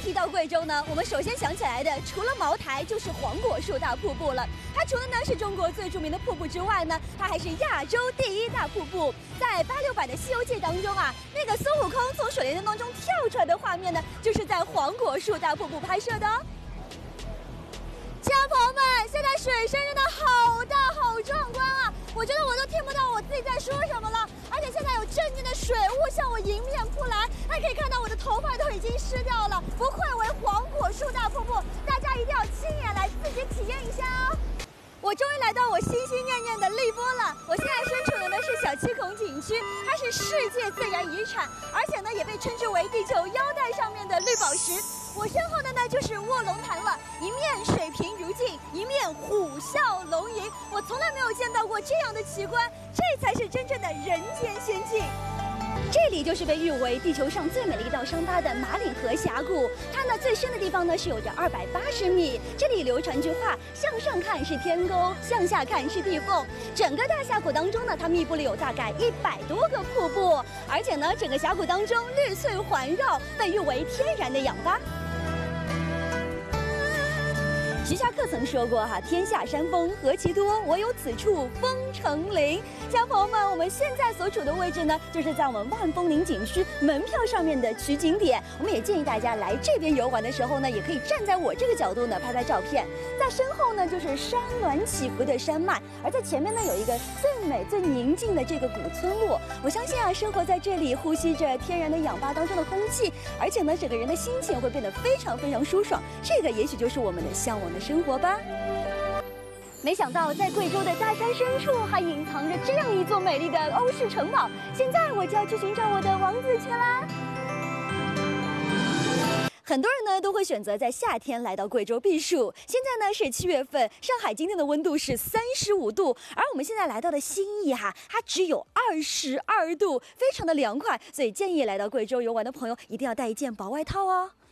提到贵州呢，我们首先想起来的除了茅台就是黄果树大瀑布了。它除了呢是中国最著名的瀑布之外呢，它还是亚洲第一大瀑布。在86版的《西游记》当中啊，那个孙悟空从水帘洞当中跳出来的画面呢，就是在黄果树大瀑布拍摄的哦。亲爱的朋友们，现在水声真的好大好壮观啊！我觉得我都听不到我自己在说什么了，而且现在有阵阵的水雾向我迎面扑来，大家可以看到我的头发都已经湿掉了，不愧为黄果树大瀑布，大家一定要亲眼来自己体验一下哦！我终于来到我心心念念的荔波了。我现在身处的呢是小七孔景区，它是世界自然遗产，而且呢也被称之为地球腰带上面的绿宝石。我身后的呢就是卧龙潭了，一面水平如镜，一面虎啸龙吟。我从来没有见到过这样的奇观，这才是真正的人间仙境。这里就是被誉为地球上最美的一道伤疤的马岭河峡谷，它呢最深的地方呢是有着280米。这里流传句话：向上看是天沟，向下看是地缝。整个大峡谷当中呢，它密布了有大概100多个瀑布，而且呢，整个峡谷当中绿翠环绕，被誉为天然的氧吧。徐霞客曾说过哈，天下山峰何其多，我有此处峰成林。亲爱的朋友们，我们现在所处的位置呢，就是在我们万峰林景区门票上面的取景点。我们也建议大家来这边游玩的时候呢，也可以站在我这个角度呢拍拍照片。在身后呢就是山峦起伏的山脉，而在前面呢有一个最美最宁静的这个古村落。我相信啊，生活在这里，呼吸着天然的氧吧当中的空气，而且呢整个人的心情会变得非常非常舒爽。这个也许就是我们的向往的生活吧。没想到在贵州的大山深处还隐藏着这样一座美丽的欧式城堡，现在我就要去寻找我的王子去啦。很多人呢都会选择在夏天来到贵州避暑。现在呢是7月份，上海今天的温度是35度，而我们现在来到的新义哈，它只有22度，非常的凉快，所以建议来到贵州游玩的朋友一定要带一件薄外套哦。